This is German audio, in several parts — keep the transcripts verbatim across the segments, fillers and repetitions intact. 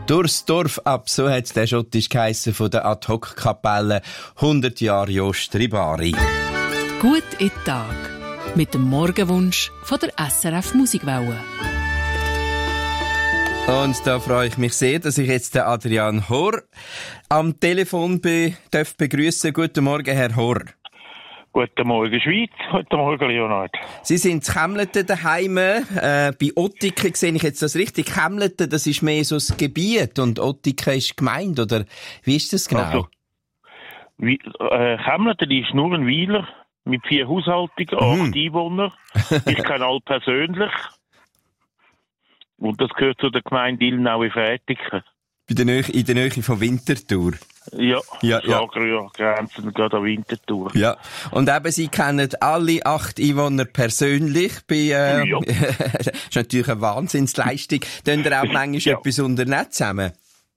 Durchs Dorf ab, so hat's der schottisch geheissen von der Ad-Hoc-Kapelle hundert Jahre Jost Ribari. Gut in den Tag. Mit dem Morgenwunsch von der S R F Musikwelle. Und da freue ich mich sehr, dass ich jetzt den Adrian Horr am Telefon be- darf begrüßen. Guten Morgen, Herr Horr. Guten Morgen, Schweiz. Guten Morgen, Leonard. Sie sind zu Chemleten daheim. Äh, bei Ottiken sehe ich jetzt das richtig. Chemleten, das ist mehr so das Gebiet und Ottiken ist Gemeinde, oder wie ist das genau? Also, wie, äh, Chemleten ist nur ein Weiler mit vier Haushaltungen, acht Mhm. Einwohnern. Ich kenne alle persönlich. Und das gehört zu der Gemeinde Ilmenau-Frätiken. Bei der Nähe, in der Nähe von Winterthur. Ja, Ja, ja. ja. Grenzen gerade an Winterthur. Ja. Und eben, Sie kennen alle acht Einwohner persönlich. Bei, äh, Ja. das ist natürlich eine Wahnsinnsleistung. Tun ihr auch manchmal Ja. etwas unternehmen zusammen?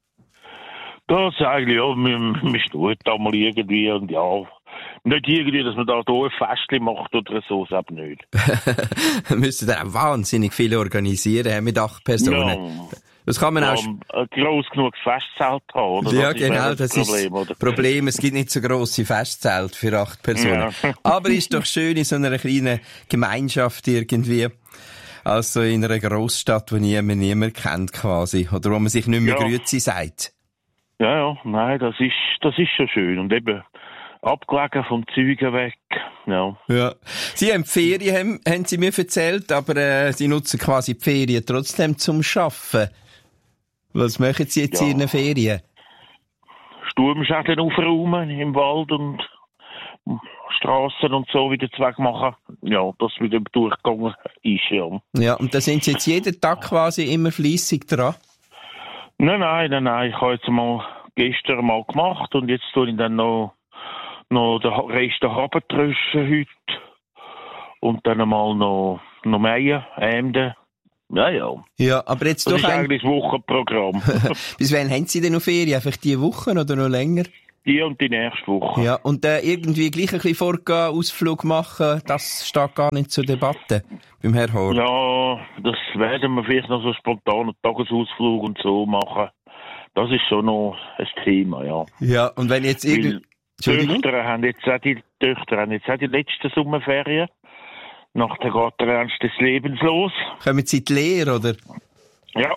Das eigentlich, ja, wir, wir stehen da mal irgendwie und ja, nicht irgendwie, dass man da ein Festchen macht oder so, das eben nicht. Wir müssen da auch wahnsinnig viel organisieren mit acht Personen. Ja. Das kann man Ja, auch... ein gross genug Festzelt haben, oder? Ja, das genau, ist das das ist Problem, oder? das Problem. Es gibt nicht so grosse Festzelte für acht Personen. Ja. Aber ist doch schön in so einer kleinen Gemeinschaft irgendwie. Also in einer Grossstadt, die niemand, niemand kennt quasi. Oder wo man sich nicht mehr Ja. Grüezi sagt. Ja, ja, nein, das ist, das ist schon schön. Und eben, abgelegen vom Zeugen weg, ja. Ja. Sie haben die Ferien, haben, haben Sie mir erzählt, aber äh, Sie nutzen quasi die Ferien trotzdem zum Arbeiten. Was machen Sie jetzt Ja. in Ihren Ferien? Sturmschäden aufräumen im Wald und Strassen und so wieder wegmachen. Ja, das wieder durchgegangen ist, ja. Ja, und da sind Sie jetzt jeden Tag quasi immer fleissig dran? Nein, nein, nein, nein, ich habe jetzt mal gestern mal gemacht und jetzt tue ich dann noch, noch den Rest der Haben tröschen heute. Und dann mal noch, noch mähen, ämden. Ja, ja. Ja, aber jetzt Das doch ist ein... eigentlich das Wochenprogramm. Bis wann haben Sie denn noch Ferien? Einfach diese Wochen oder noch länger? Die und die nächste Woche. Ja, und äh, irgendwie gleich ein bisschen vorgehen, Ausflug machen, das steht gar nicht zur Debatte beim Herrn Horr. Ja, das werden wir vielleicht noch so spontan einen Tagesausflug und so machen. Das ist schon noch ein Thema, ja. Ja, und wenn jetzt irgendwie... Weil die Entschuldigung? Töchter haben jetzt auch die Töchter haben jetzt auch die letzten Sommerferien. Nachher geht der Ernst des Lebens los. Kommen Sie in die Lehre, oder? Ja,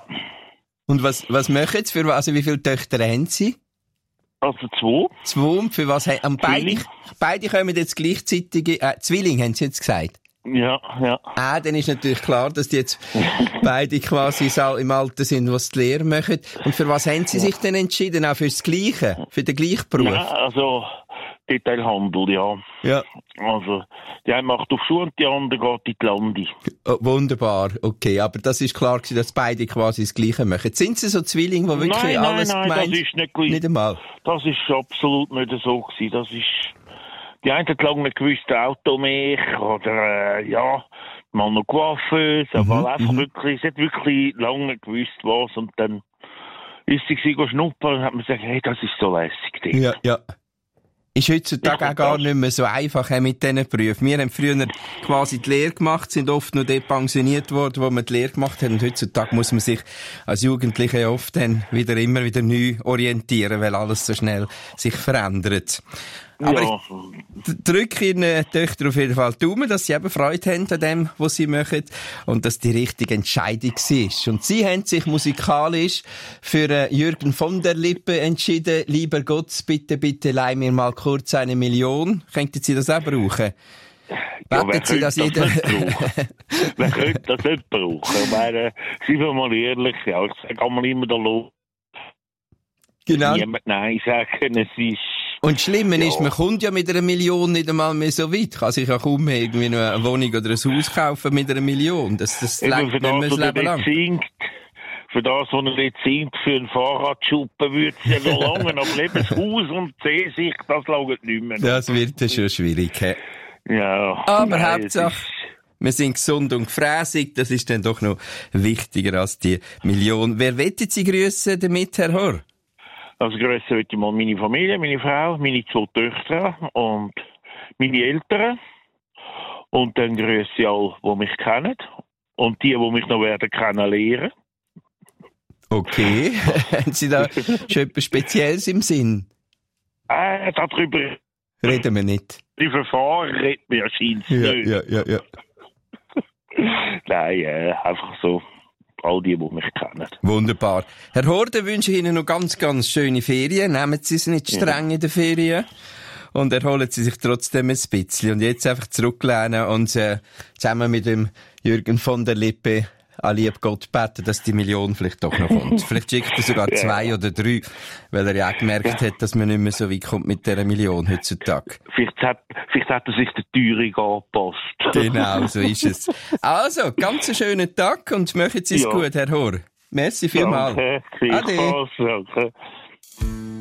Und was, was machen Sie? Für was, also wie viele Töchter haben Sie? also zwei. Zwei. Und für was? haben- Und beide, Zwilling. beide kommen jetzt gleichzeitig... Äh, Zwilling, haben Sie jetzt gesagt? Ja, ja. Ah, dann ist natürlich klar, dass die jetzt beide quasi so im Alter sind, was die Lehre machen. Und für was haben Sie sich denn entschieden? Auch fürs Gleiche? Für den gleichen Beruf? Nein, also Detailhandel, ja. Ja. Also die eine macht auf Schuhe und die andere geht in die Lande. Oh, wunderbar, okay. Aber das ist klar gewesen, dass beide quasi das Gleiche machen. Sind Sie so Zwillinge, die wirklich Nein, nein, alles nein, gemeint? das ist nicht gleich. Nicht einmal. Das ist absolut nicht so gewesen. Das ist, die einen hat lange nicht gewusst, Automech oder, äh, ja, mal noch Coiffeuse, aber Mhm, einfach mhm. wirklich, sie hat wirklich lange nicht gewusst, was, und dann ist sie gewesen, schnuppern und hat mir gesagt, hey, das ist so lässig, dort. Ja, ja. Ist heutzutage Ja, auch gar das- nicht mehr so einfach äh, mit diesen Berufen. Wir haben früher quasi die Lehre gemacht, sind oft noch dort pensioniert worden, wo wir die Lehre gemacht haben. Und heutzutage muss man sich als Jugendliche ja oft dann wieder immer wieder neu orientieren, weil alles so schnell sich verändert. Aber Ja. ich drücke Ihren Töchtern auf jeden Fall die Daumen, dass sie eben Freude haben an dem, was sie machen und dass die richtige Entscheidung war. Und sie haben sich musikalisch für äh, Jürgen von der Lippe entschieden. Lieber Gott, bitte, bitte leih mir mal kurz eine Million. Könnten Sie das auch brauchen? Ja, wer Wetten Sie, könnte dass das jeder... nicht brauchen? Wer könnte das nicht brauchen? Ich meine, seien wir mal ehrlich, ja, ich sage einmal immer da los. Genau. Niemand Nein sagen, es ist... Und das Schlimme Ja. ist, man kommt ja mit einer Million nicht einmal mehr so weit. Kann sich ja kaum mehr irgendwie noch eine Wohnung oder ein Haus kaufen mit einer Million. Das, das Eben reicht für nicht mehr das, das was er Leben dort lang. singt, für das, was er dort singt, für einen Fahrradschuppen würde es ja noch lange, aber eben das Haus und die Seesicht, das langt nicht mehr. Das wird ja schon schwierig. He? Ja. Aber Nein, Hauptsache, es ist- wir sind gesund und gefräßig. Das ist dann doch noch wichtiger als die Million. Wer wettet Sie grüssen damit, Herr Horr? Also grüße möchte ich mal meine Familie, meine Frau, meine zwei Töchter und meine Eltern. Und dann grüße ich alle, die mich kennen. Und die, die mich noch werden kennenlernen. Okay. Haben Sie da schon etwas Spezielles im Sinn? Äh, darüber Reden wir nicht. die Verfahren redet mir scheint Ja, nicht. ja, ja, ja. Nein, äh, einfach so all die, die mich kennen. Wunderbar. Herr Horde, wünsche ich Ihnen noch ganz, ganz schöne Ferien. Nehmen Sie es nicht streng in den Ferien. Und erholen Sie sich trotzdem ein bisschen. Und jetzt einfach zurücklehnen und äh, zusammen mit dem Jürgen von der Lippe an lieb Gott beten, dass die Million vielleicht doch noch kommt. Vielleicht schickt er sogar Ja. zwei oder drei, weil er ja auch gemerkt hat, dass man nicht mehr so weit kommt mit dieser Million heutzutage. Vielleicht hat, vielleicht hat er sich der Teuerung angepasst. Genau, so ist es. Also, ganz einen schönen Tag und machen Sie es Ja. gut, Herr Hor. Merci vielmals. Danke, Ade. gleichfalls, danke.